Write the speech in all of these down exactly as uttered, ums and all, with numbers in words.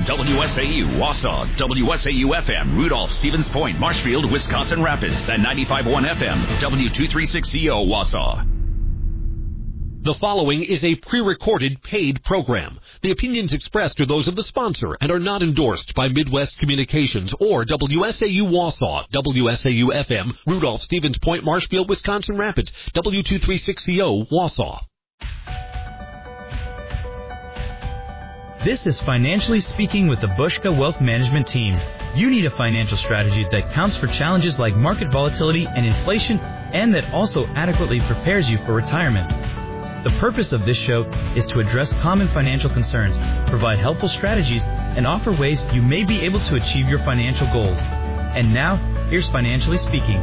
W S A U, Wausau, W S A U F M, Rudolph, Stevens Point, Marshfield, Wisconsin Rapids, and ninety-five point one F M, W two thirty-six C O, Wausau. The following is a pre-recorded paid program. The opinions expressed are those of the sponsor and are not endorsed by Midwest Communications or W S A U Wausau, W S A U F M, Rudolph, Stevens Point, Marshfield, Wisconsin Rapids, W two thirty-six C O, Wausau. This is Financially Speaking with the Bushka Wealth Management Team. You need a financial strategy that counts for challenges like market volatility and inflation, and that also adequately prepares you for retirement. The purpose of this show is to address common financial concerns, provide helpful strategies, and offer ways you may be able to achieve your financial goals. And now, here's Financially Speaking.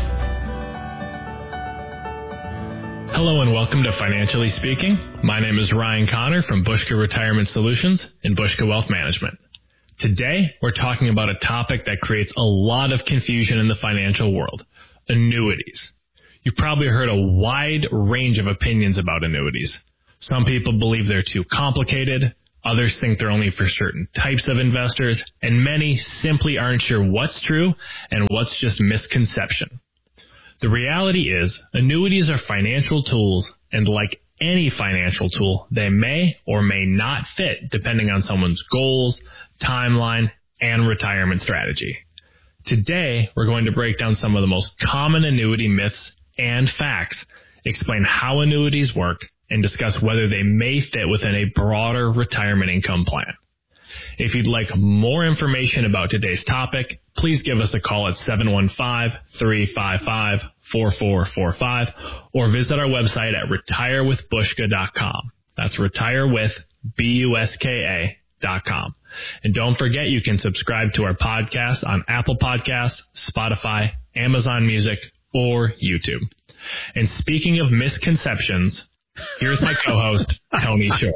Hello and welcome to Financially Speaking. My name is Ryan Connor from Bushka Retirement Solutions and Bushka Wealth Management. Today, we're talking about a topic that creates a lot of confusion in the financial world, annuities. You've probably heard a wide range of opinions about annuities. Some people believe they're too complicated, others think they're only for certain types of investors, and many simply aren't sure what's true and what's just misconception. The reality is, annuities are financial tools, and like any financial tool, they may or may not fit depending on someone's goals, timeline, and retirement strategy. Today, we're going to break down some of the most common annuity myths and facts, explain how annuities work, and discuss whether they may fit within a broader retirement income plan. If you'd like more information about today's topic, please give us a call at seven one five, three five five, four four four five or visit our website at retire with bushka dot com. That's retire with B U S K A dot com. And don't forget you can subscribe to our podcast on Apple Podcasts, Spotify, Amazon Music, or YouTube. And speaking of misconceptions, here's my co-host, Tony Shore.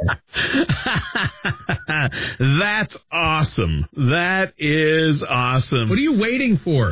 That's awesome. That is awesome. What are you waiting for?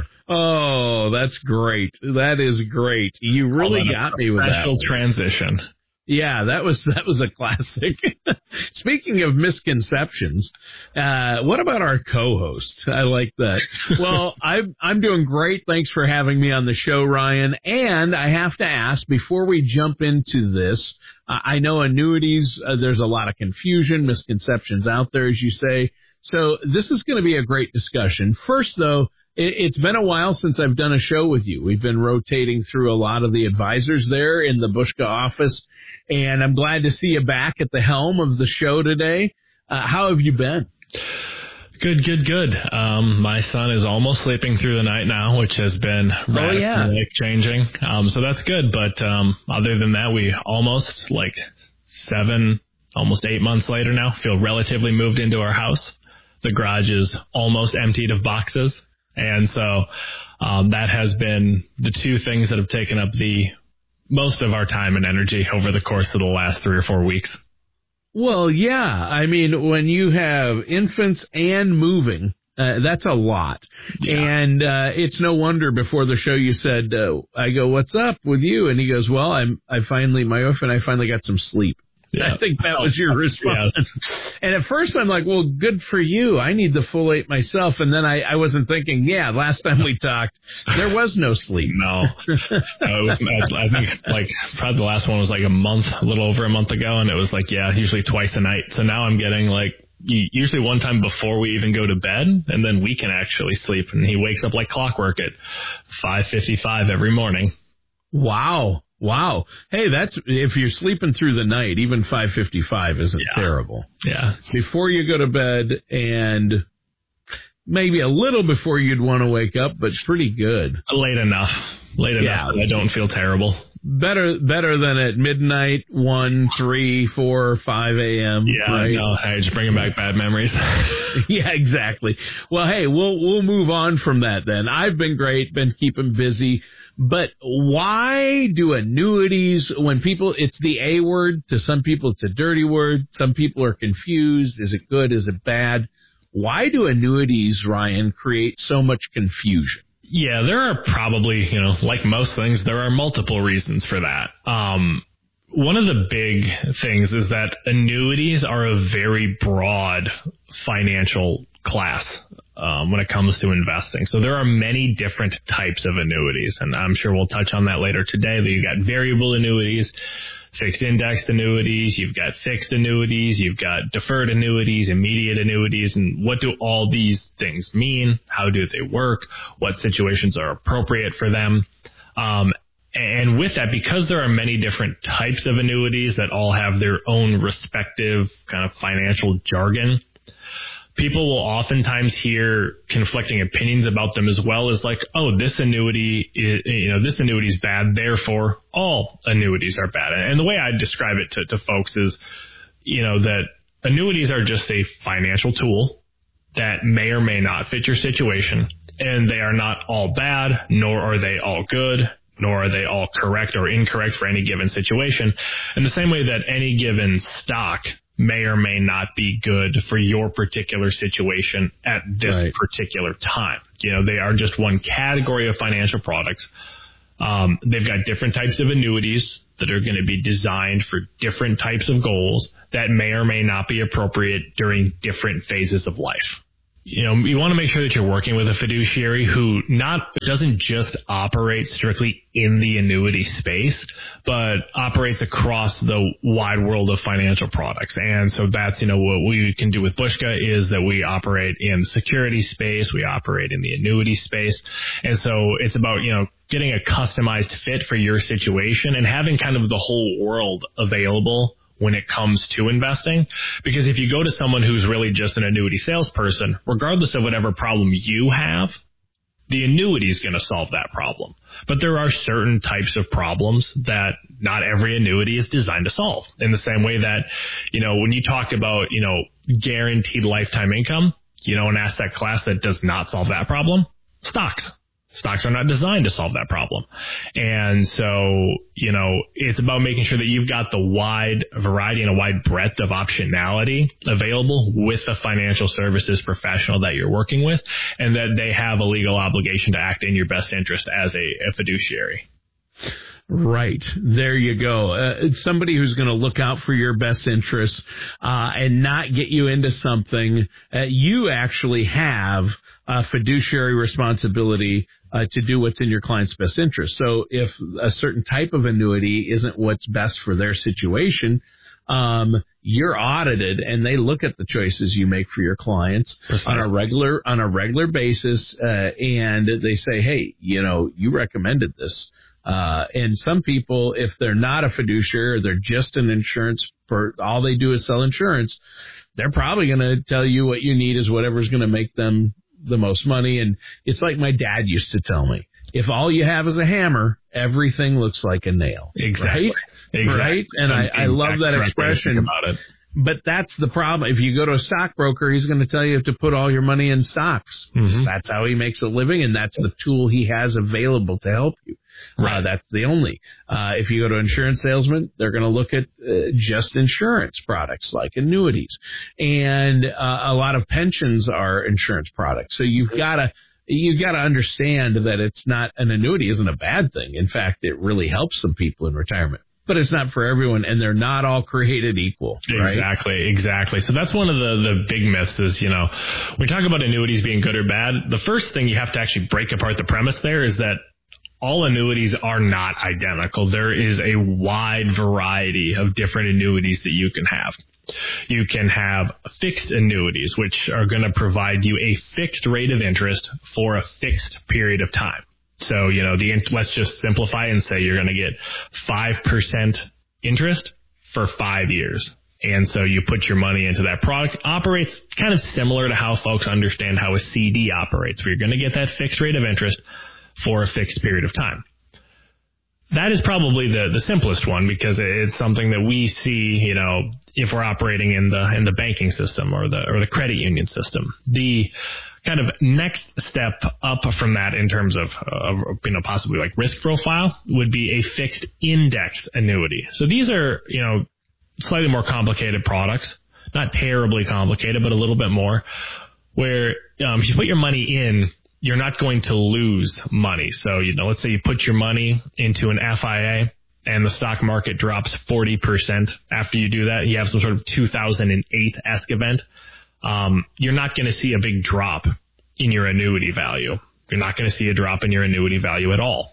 Oh, that's great. That is great. You really got me with that. Special transition. Yeah, that was that was a classic. Speaking of misconceptions, uh, what about our co-host? I like that. Well, I'm I'm doing great. Thanks for having me on the show, Ryan. And I have to ask, before we jump into this, uh, I know annuities, uh, there's a lot of confusion, misconceptions out there, as you say. So this is going to be a great discussion. First, though, it's been a while since I've done a show with you. We've been rotating through a lot of the advisors there in the Bushka office, and I'm glad to see you back at the helm of the show today. Uh, how have you been? Good, good, good. Um, my son is almost sleeping through the night now, which has been radically oh, yeah. changing. Um, so that's good. But um, other than that, we almost like seven, almost eight months later now, feel relatively moved into our house. The garage is almost emptied of boxes. And so um, that has been the two things that have taken up the most of our time and energy over the course of the last three or four weeks. Well, yeah. I mean, when you have infants and moving, uh, that's a lot. Yeah. And uh, it's no wonder before the show you said, uh, I go, what's up with you? And he goes, well, I'm I finally, my wife and I finally got some sleep. Yeah. I think that was your response. Yeah. And at first I'm like, well, good for you. I need the full eight myself. And then I, I wasn't thinking, yeah, last time we talked, there was no sleep. No. no it was, I think like probably the last one was like a month, a little over a month ago. And it was like, yeah, usually twice a night. So now I'm getting like usually one time before we even go to bed, and then we can actually sleep. And he wakes up like clockwork at five fifty-five every morning. Wow. Wow. Hey, that's if you're sleeping through the night, even five fifty-five isn't yeah. terrible. Yeah. Before you go to bed and maybe a little before you'd want to wake up, but pretty good. Late enough. Late yeah. enough. I don't feel terrible. Better better than at midnight, one, three, four, five a.m. Yeah, right? no, hey, just bringing back bad memories. Yeah, exactly. Well, hey, we'll we'll move on from that then. I've been great, been keeping busy. But why do annuities, when people, it's the A word, to some people it's a dirty word, some people are confused, is it good, is it bad? Why do annuities, Ryan, create so much confusion? Yeah, there are probably, you know, like most things, there are multiple reasons for that. Um, one of the big things is that annuities are a very broad financial class um, when it comes to investing. So there are many different types of annuities, and I'm sure we'll touch on that later today. You've got variable annuities, fixed indexed annuities, you've got fixed annuities, you've got deferred annuities, immediate annuities, and what do all these things mean? How do they work? What situations are appropriate for them? Um, and with that, because there are many different types of annuities that all have their own respective kind of financial jargon, people will oftentimes hear conflicting opinions about them as well as like, oh, this annuity is, you know, this annuity is bad, therefore all annuities are bad. And the way I describe it to, to folks is, you know, that annuities are just a financial tool that may or may not fit your situation, and they are not all bad, nor are they all good, nor are they all correct or incorrect for any given situation. In the same way that any given stock may or may not be good for your particular situation at this right. particular time. You know, they are just one category of financial products. Um, they've got different types of annuities that are going to be designed for different types of goals that may or may not be appropriate during different phases of life. You know, you want to make sure that you're working with a fiduciary who not doesn't just operate strictly in the annuity space, but operates across the wide world of financial products. And so that's, you know, what we can do with Bushka is that we operate in the security space, we operate in the annuity space. And so it's about, you know, getting a customized fit for your situation and having kind of the whole world available when it comes to investing. Because if you go to someone who's really just an annuity salesperson, regardless of whatever problem you have, the annuity is going to solve that problem. But there are certain types of problems that not every annuity is designed to solve. In the same way that, you know, when you talk about, you know, guaranteed lifetime income, you know, an asset class that does not solve that problem, stocks. Stocks are not designed to solve that problem. And so, you know, it's about making sure that you've got the wide variety and a wide breadth of optionality available with the financial services professional that you're working with, and that they have a legal obligation to act in your best interest as a, a fiduciary. Right. There you go. Uh, it's somebody who's going to look out for your best interests uh, and not get you into something. Uh, you actually have a fiduciary responsibility uh, to do what's in your client's best interest. So if a certain type of annuity isn't what's best for their situation, um, you're audited and they look at the choices you make for your clients Precisely. on a regular, on a regular basis. Uh, and they say, hey, you know, you recommended this. Uh, and some people, if they're not a fiduciary or they're just an insurance for all they do is sell insurance, they're probably going to tell you what you need is whatever's going to make them the most money. And it's like my dad used to tell me, if all you have is a hammer, everything looks like a nail. Exactly. Right? Exactly. Right? And I, I love that expression. About it. But that's the problem. If you go to a stockbroker, he's going to tell you to put all your money in stocks. Mm-hmm. That's how he makes a living, and that's the tool he has available to help you. Right. Uh, that's the only. Uh, if you go to an insurance salesman, they're going to look at uh, just insurance products like annuities. And uh, a lot of pensions are insurance products. So you've got to you got to understand that it's not an annuity isn't a bad thing. In fact, it really helps some people in retirement. But it's not for everyone, and they're not all created equal. Right? Exactly, exactly. So that's one of the, the big myths is, you know, when we talk about annuities being good or bad, the first thing you have to actually break apart the premise there is that all annuities are not identical. There is a wide variety of different annuities that you can have. You can have fixed annuities, which are going to provide you a fixed rate of interest for a fixed period of time. So, you know, the let's just simplify and say you're going to get five percent interest for five years. And so you put your money into that product. Operates kind of similar to how folks understand how a C D operates, where you're going to get that fixed rate of interest for a fixed period of time. That is probably the, the simplest one because it's something that we see, you know, if we're operating in the in the banking system or the or the credit union system. The kind of next step up from that in terms of, of you know, possibly like risk profile would be a fixed indexed annuity. So these are, you know, slightly more complicated products, not terribly complicated, but a little bit more, where um, if you put your money in, you're not going to lose money. So, you know, let's say you put your money into an F I A and the stock market drops forty percent after you do that, you have some sort of two thousand eight-esque event, um, you're not going to see a big drop in your annuity value. You're not going to see a drop in your annuity value at all.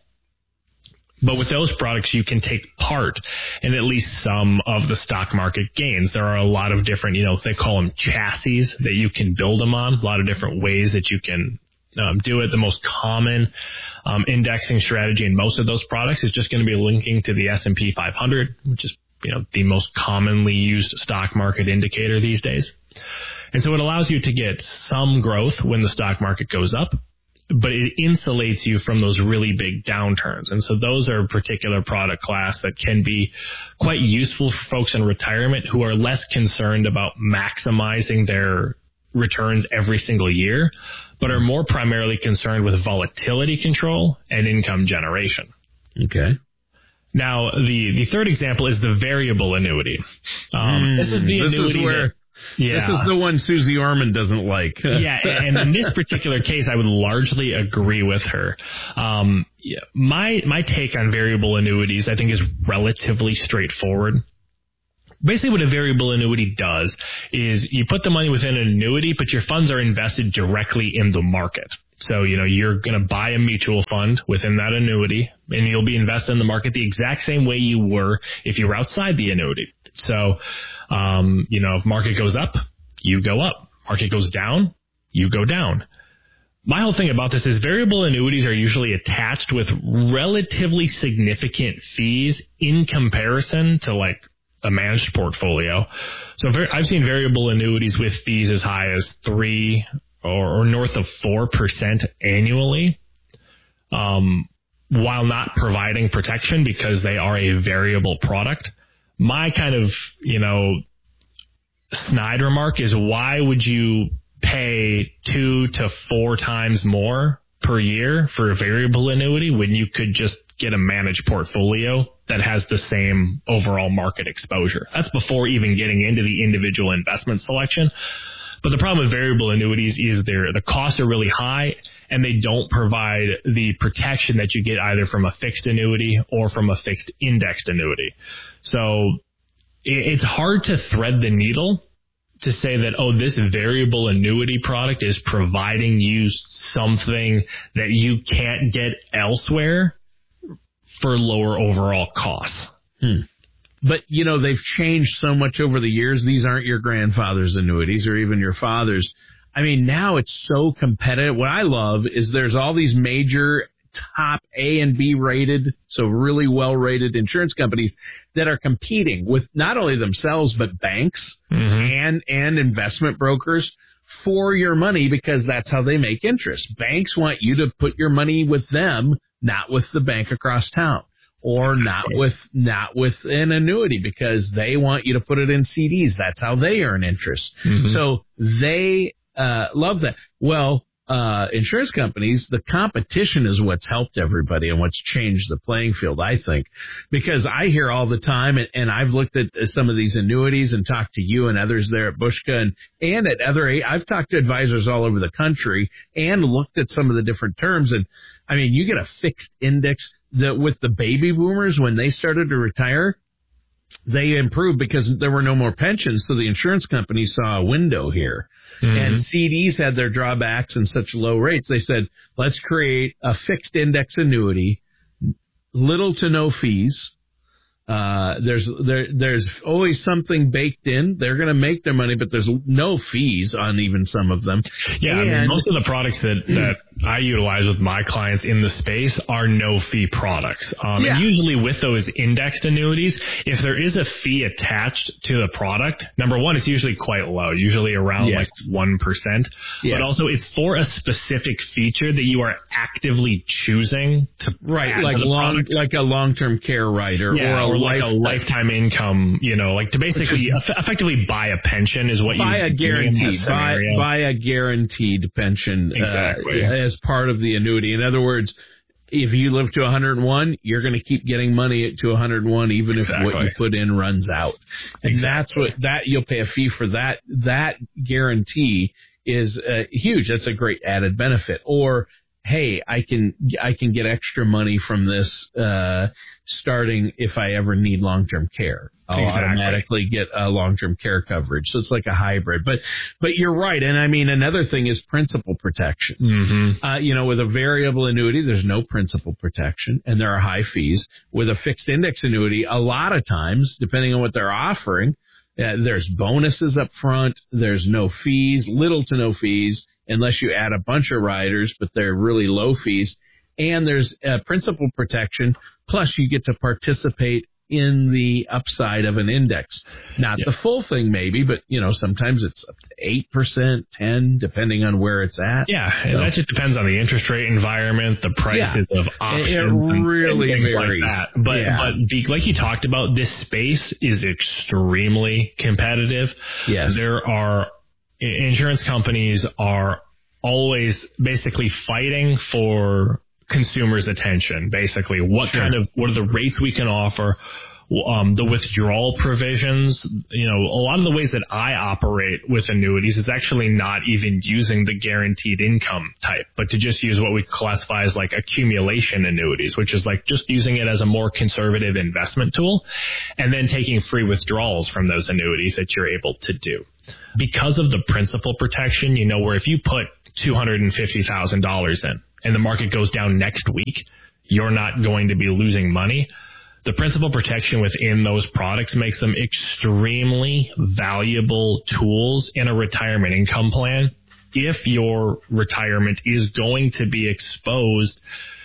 But with those products, you can take part in at least some of the stock market gains. There are a lot of different, you know, they call them chassis that you can build them on, a lot of different ways that you can um, do it. The most common um, indexing strategy in most of those products is just going to be linking to the S and P five hundred, which is, you know, the most commonly used stock market indicator these days. And so it allows you to get some growth when the stock market goes up, but it insulates you from those really big downturns. And so those are a particular product class that can be quite useful for folks in retirement who are less concerned about maximizing their returns every single year, but are more primarily concerned with volatility control and income generation. Okay. Now, the, the third example is the variable annuity. Um, mm, this is the this annuity is where- that, Yeah. This is the one Susie Orman doesn't like. Yeah, and in this particular case, I would largely agree with her. Um, yeah, my my take on variable annuities, I think, is relatively straightforward. Basically, what a variable annuity does is you put the money within an annuity, but your funds are invested directly in the market. So, you know, you're going to buy a mutual fund within that annuity, and you'll be invested in the market the exact same way you were if you were outside the annuity. So, um, you know, if market goes up, you go up. Market goes down, you go down. My whole thing about this is variable annuities are usually attached with relatively significant fees in comparison to like a managed portfolio. So I've seen variable annuities with fees as high as three or, or north of four percent annually, um, while not providing protection because they are a variable product. My kind of, you know, snide remark is, why would you pay two to four times more per year for a variable annuity when you could just get a managed portfolio that has the same overall market exposure? That's before even getting into the individual investment selection. But the problem with variable annuities is they're, the costs are really high, and they don't provide the protection that you get either from a fixed annuity or from a fixed indexed annuity. So it's hard to thread the needle to say that, oh, this variable annuity product is providing you something that you can't get elsewhere for lower overall costs. Hmm. But, you know, they've changed so much over the years. These aren't your grandfather's annuities or even your father's. I mean, now it's so competitive. What I love is there's all these major top A and B rated, so really well rated insurance companies that are competing with not only themselves, but banks mm-hmm. and, and investment brokers for your money, because that's how they make interest. Banks want you to put your money with them, not with the bank across town. Or not with not with an annuity, because they want you to put it in C Ds. That's how they earn interest. Mm-hmm. So they uh, love that. Well, uh, insurance companies, the competition is what's helped everybody and what's changed the playing field, I think. Because I hear all the time, and, and I've looked at some of these annuities and talked to you and others there at Bushka, and, and at other, I've talked to advisors all over the country and looked at some of the different terms. And I mean, you get a fixed index. That with the baby boomers, when they started to retire, they improved because there were no more pensions. So the insurance companies saw a window here. Mm-hmm. And C Ds had their drawbacks and such low rates. They said, let's create a fixed index annuity, little to no fees. Uh, there's, there, there's always something baked in. They're going to make their money, but there's no fees on even some of them. Yeah. And, I mean, most of the products that, that I utilize with my clients in the space are no fee products. Um, yeah. And usually with those indexed annuities, if there is a fee attached to the product, number one, it's usually quite low, usually around yes. like one percent. Yes. But also it's for a specific feature that you are actively choosing to right, like long, product. like a long-term care rider yeah, or a or life, like a lifetime income, you know, like to basically is, effectively buy a pension is what buy you a guaranteed buy, buy a guaranteed pension exactly. uh, as part of the annuity. In other words, if you live to one hundred one, you're going to keep getting money to one hundred one, even exactly. if what you put in runs out. And exactly. that's what that you'll pay a fee for that. That guarantee is uh, huge. That's a great added benefit. Or hey, I can I can get extra money from this uh, starting if I ever need long-term care. I'll exactly. automatically get a long-term care coverage. So it's like a hybrid. But but you're right. And I mean, another thing is principal protection. Mm-hmm. Uh, you know, with a variable annuity, there's no principal protection and there are high fees. With a fixed index annuity, a lot of times, depending on what they're offering, uh, there's bonuses up front. There's no fees, little to no fees, unless you add a bunch of riders, but they're really low fees. And there's uh, principal protection. Plus, you get to participate in the upside of an index. Not yeah. the full thing maybe, but you know, sometimes it's up to eight percent, ten, depending on where it's at. Yeah, and so, that just depends on the interest rate environment, the prices yeah. of options. It really and varies. Like that. But, yeah. but the, like you talked about, this space is extremely competitive. Yes. There are, insurance companies are always basically fighting for consumers' attention. Basically, what sure. kind of what are the rates we can offer, um, the withdrawal provisions. You know, a lot of the ways that I operate with annuities is actually not even using the guaranteed income type, but to just use what we classify as like accumulation annuities, which is like just using it as a more conservative investment tool, and then taking free withdrawals from those annuities that you're able to do. Because of the principal protection, you know, where if you put two hundred fifty thousand dollars in and the market goes down next week, you're not going to be losing money. The principal protection within those products makes them extremely valuable tools in a retirement income plan if your retirement is going to be exposed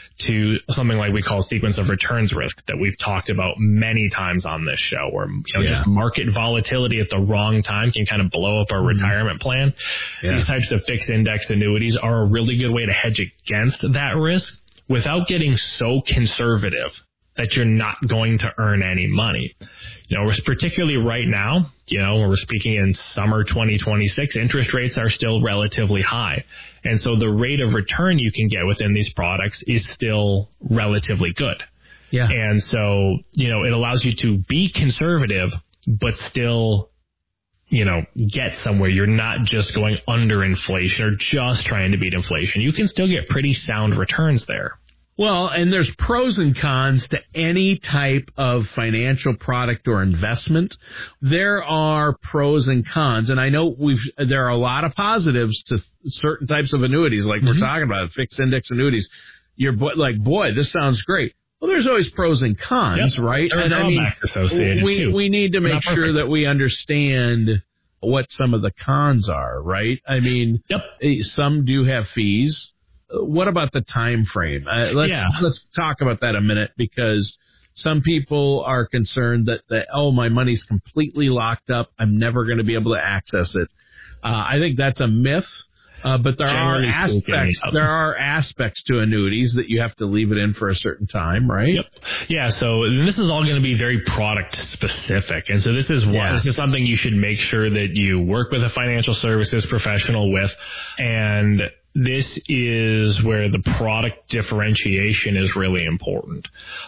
to something like we call sequence of returns risk that we've talked about many times on this show, where you know, yeah. just market volatility at the wrong time can kind of blow up our mm-hmm. retirement plan. Yeah. These types of fixed index annuities are a really good way to hedge against that risk without getting so conservative that you're not going to earn any money. You know, particularly right now, you know, we're speaking in summer twenty twenty-six, interest rates are still relatively high. And so the rate of return you can get within these products is still relatively good. Yeah. And so, you know, it allows you to be conservative, but still, you know, get somewhere. You're not just going under inflation or just trying to beat inflation. You can still get pretty sound returns there. Well, and there's pros and cons to any type of financial product or investment. There are pros and cons, and I know we've there are a lot of positives to certain types of annuities, like mm-hmm. we're talking about fixed index annuities. You're like, boy, this sounds great. Well, there's always pros and cons, yep. right? There are and I mean, associated we too. we need to make sure that we understand what some of the cons are, right? I mean, yep. some do have fees. What about the time frame? Uh, let's yeah. let's talk about that a minute, because some people are concerned that, that oh, my money's completely locked up, I'm never going to be able to access it. Uh, I think that's a myth, uh, but there Generally are aspects speaking, there are aspects to annuities that you have to leave it in for a certain time, right? Yep. Yeah. So this is all going to be very product specific, and so this is yeah. this is something you should make sure that you work with a financial services professional with, and this is where the product differentiation is really important.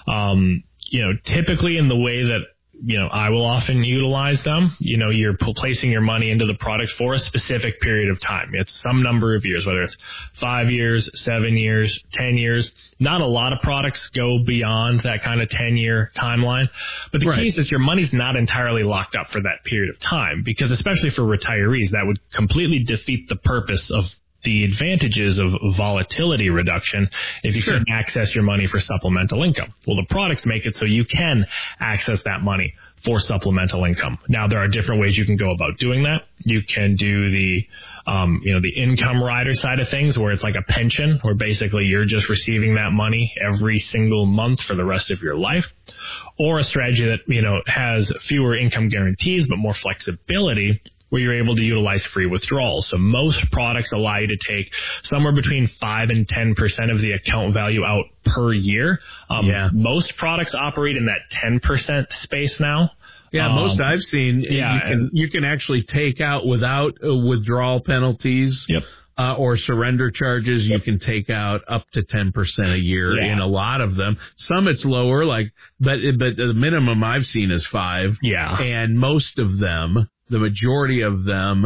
Um, you know, typically in the way that, you know, I will often utilize them, you know, you're placing your money into the product for a specific period of time. It's some number of years, whether it's five years, seven years, ten years. Not a lot of products go beyond that kind of ten-year timeline. But the right. key is that your money's not entirely locked up for that period of time, because especially for retirees, that would completely defeat the purpose of the advantages of volatility reduction if you sure. can access your money for supplemental income. Well, the products make it so you can access that money for supplemental income. Now, there are different ways you can go about doing that. You can do the, um, you know, the income rider side of things, where it's like a pension, where basically you're just receiving that money every single month for the rest of your life. Or a strategy that, you know, has fewer income guarantees, but more flexibility, where you're able to utilize free withdrawals. So most products allow you to take somewhere between five and ten percent of the account value out per year. Um, yeah. Most products operate in that ten percent space now. Yeah, um, most I've seen, yeah, you can, you can actually take out without uh, withdrawal penalties. Yep. Uh, or surrender charges, you can take out up to ten percent a year yeah. in a lot of them. Some it's lower, like, but but the minimum I've seen is five. Yeah. And most of them, the majority of them,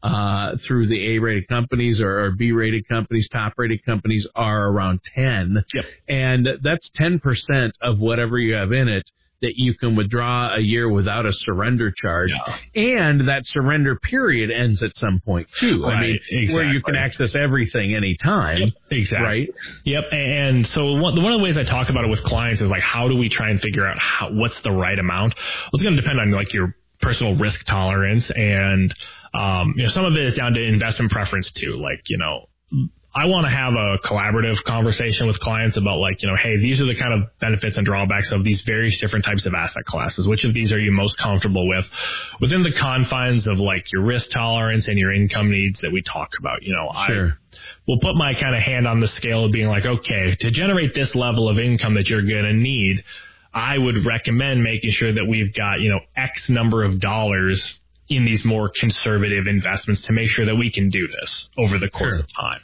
uh, through the A-rated companies or, or B-rated companies, top-rated companies are around ten. Yep. And that's ten percent of whatever you have in it that you can withdraw a year without a surrender charge. Yeah. And that surrender period ends at some point, too. Right, I mean, exactly. where you can access everything anytime. Yep, exactly. Right? Yep. And so one, one of the ways I talk about it with clients is like, how do we try and figure out how, what's the right amount? Well, it's going to depend on like your personal risk tolerance. And, um, you know, some of it is down to investment preference too. Like, you know, I want to have a collaborative conversation with clients about like, you know, hey, these are the kind of benefits and drawbacks of these various different types of asset classes. Which of these are you most comfortable with within the confines of like your risk tolerance and your income needs that we talk about? You know, Sure. I will put my kind of hand on the scale of being like, okay, to generate this level of income that you're going to need, I would recommend making sure that we've got, you know, X number of dollars in these more conservative investments to make sure that we can do this over the course Sure. of time.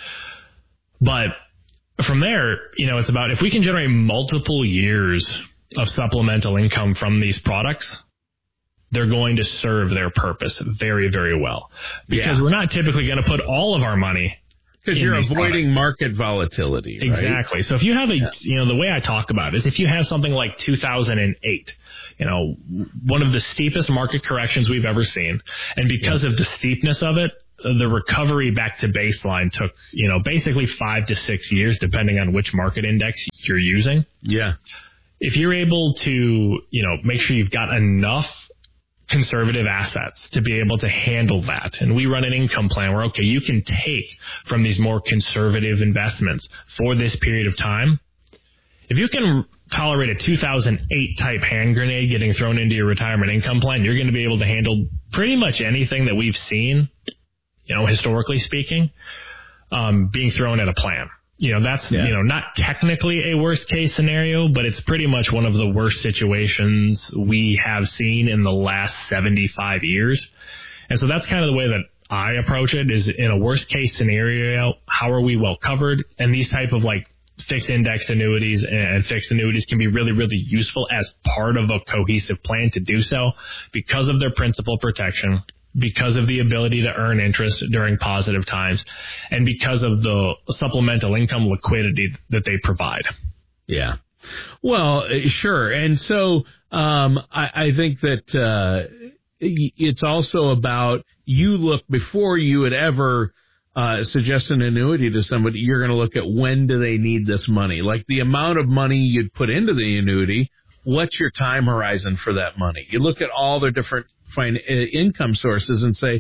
But from there, you know, it's about if we can generate multiple years of supplemental income from these products, they're going to serve their purpose very, very well. Because Yeah. we're not typically going to put all of our money Because in you're these avoiding products. market volatility. Right? Exactly. So if you have a, Yeah. you know, the way I talk about it is if you have something like two thousand eight, you know, one of the steepest market corrections we've ever seen. And because yeah. of the steepness of it, the recovery back to baseline took, you know, basically five to six years, depending on which market index you're using. Yeah. If you're able to, you know, make sure you've got enough conservative assets to be able to handle that. And we run an income plan where, okay, you can take from these more conservative investments for this period of time. If you can tolerate a two thousand eight type hand grenade getting thrown into your retirement income plan, you're going to be able to handle pretty much anything that we've seen, you know, historically speaking, um, being thrown at a plan. You know, that's, yeah. you know, not technically a worst case scenario, but it's pretty much one of the worst situations we have seen in the last seventy-five years. And so that's kind of the way that I approach it is in a worst case scenario, how are we well covered? And these type of like fixed index annuities and fixed annuities can be really, really useful as part of a cohesive plan to do so because of their principal protection, because of the ability to earn interest during positive times, and because of the supplemental income liquidity that they provide. Yeah. Well, sure. And so um, I, I think that uh, it's also about you look before you would ever uh, suggest an annuity to somebody, you're going to look at when do they need this money, like the amount of money you'd put into the annuity. What's your time horizon for that money? You look at all the different find income sources and say,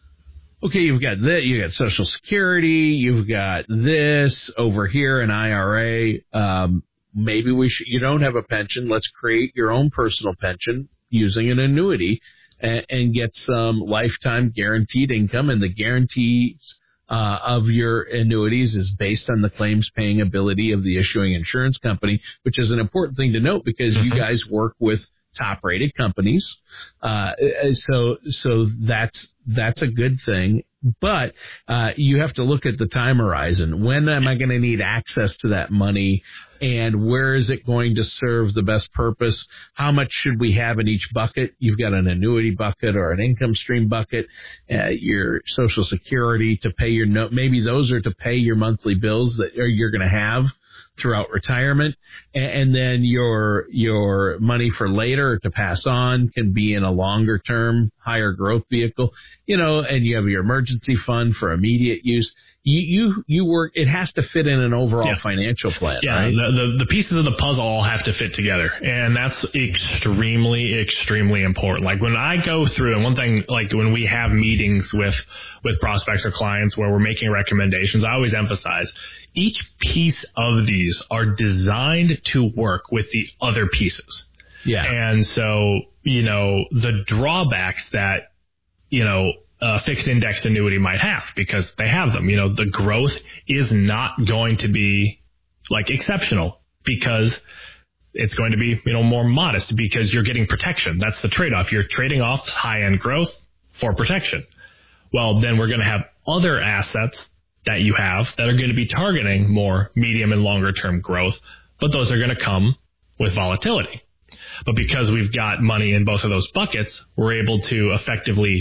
okay, you've got that, you got Social Security, you've got this over here, an I R A. Um, maybe we should, you don't have a pension. Let's create your own personal pension using an annuity and, and get some lifetime guaranteed income. And the guarantees uh, of your annuities is based on the claims paying ability of the issuing insurance company, which is an important thing to note because mm-hmm. you guys work with top-rated companies, uh, so so that's that's a good thing. But uh, you have to look at the time horizon. When am I going to need access to that money, and where is it going to serve the best purpose? How much should we have in each bucket? You've got an annuity bucket or an income stream bucket, uh, your Social Security to pay your note. Maybe those are to pay your monthly bills that you're going to have throughout retirement, and then your your money for later to pass on can be in a longer term, higher growth vehicle, you know, and you have your emergency fund for immediate use. You you, you work, it has to fit in an overall yeah. financial plan, yeah, right? The, the the pieces of the puzzle all have to fit together, and that's extremely, extremely important. Like when I go through, and one thing, like when we have meetings with with prospects or clients where we're making recommendations, I always emphasize each piece of these are designed to work with the other pieces. Yeah. And so, you know, the drawbacks that, you know, a fixed indexed annuity might have, because they have them, you know, the growth is not going to be like exceptional because it's going to be, you know, more modest because you're getting protection. That's the trade-off. You're trading off high end growth for protection. Well, then we're going to have other assets that you have that are going to be targeting more medium and longer term growth, but those are going to come with volatility. But because we've got money in both of those buckets, we're able to effectively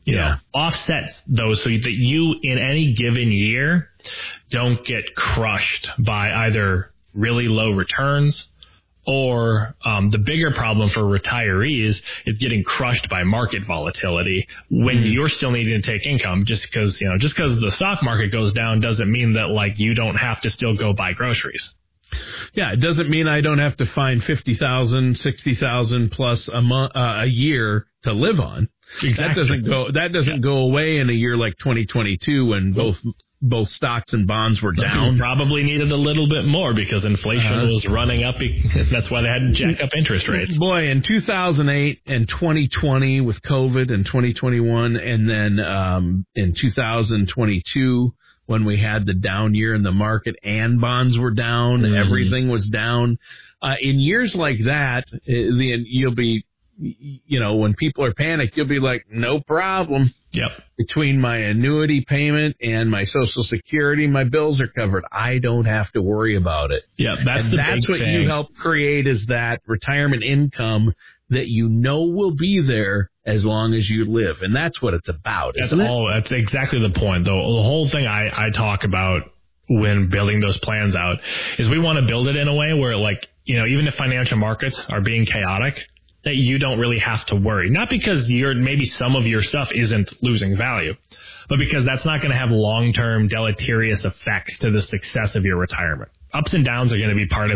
you Yeah. know, offsets those so that you in any given year don't get crushed by either really low returns or um, the bigger problem for retirees is getting crushed by market volatility when mm-hmm. you're still needing to take income. Just because, you know, just because the stock market goes down doesn't mean that like you don't have to still go buy groceries. Yeah, it doesn't mean I don't have to find fifty thousand, sixty thousand plus a month, uh, a year to live on. Exactly. That doesn't go. That doesn't yeah. go away in a year like twenty twenty-two when both both stocks and bonds were down. Probably needed a little bit more because inflation uh, was running up. That's why they had to jack up interest rates. Boy, in two thousand eight and twenty twenty with COVID and twenty twenty-one, and then um, in two thousand twenty-two when we had the down year in the market and bonds were down, mm-hmm. everything was down. Uh, in years like that, the, you'll be, you know, when people are panicked, you'll be like, no problem. Yep. Between my annuity payment and my Social Security, my bills are covered. I don't have to worry about it. Yeah, that's and the that's big what thing. You help create is that retirement income that you know will be there as long as you live, and that's what it's about. That's isn't it? all. That's exactly the point, though. The whole thing I, I talk about when building those plans out is we want to build it in a way where, like, you know, even if financial markets are being chaotic, that you don't really have to worry. Not because you're maybe some of your stuff isn't losing value, but because that's not going to have long-term deleterious effects to the success of your retirement. Ups and downs are going to be part of